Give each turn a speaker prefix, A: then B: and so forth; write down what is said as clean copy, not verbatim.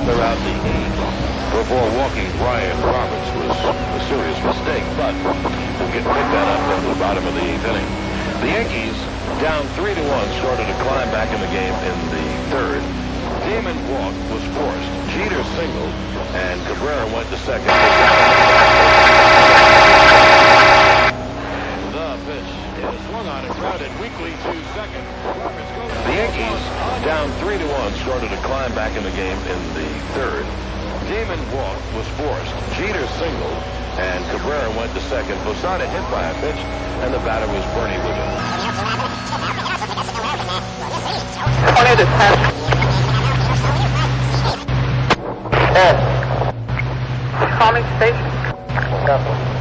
A: clear out the eighth before walking Brian Roberts was a serious mistake, but we'll pick that up at the bottom of the eighth inning. The Yankees, down 3-1, started to climb back in the game in the third. Damon walk was forced. Jeter singled, and Cabrera went to second. The pitch is swung on and grounded weakly to second. The Yankees, down 3-1, started to climb back in the game in the third. Damon walk was forced. Jeter singled, and Cabrera went to second. Posada hit by a pitch, and the batter was Bernie Williams.
B: Calming station.